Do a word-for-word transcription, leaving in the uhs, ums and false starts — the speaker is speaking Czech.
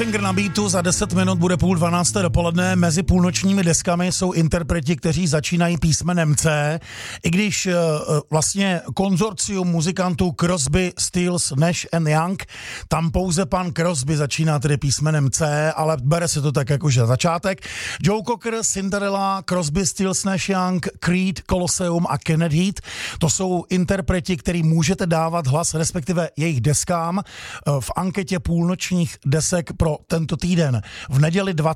Finger na beatu, za deset minut bude půl dvanácté dopoledne. Mezi půlnočními deskami jsou interpreti, kteří začínají písmenem C. I když uh, vlastně konzorcium muzikantů Crosby, Stills, Nash and Young, tam pouze pan Crosby začíná tedy písmenem C, ale bere se to tak jakože začátek. Joe Cocker, Cinderella, Crosby, Stills, Nash Young, Creed, Colosseum a Kenneth Heat. To jsou interpreti, který můžete dávat hlas, respektive jejich deskám v anketě půlnočních desek pro tento týden. V neděli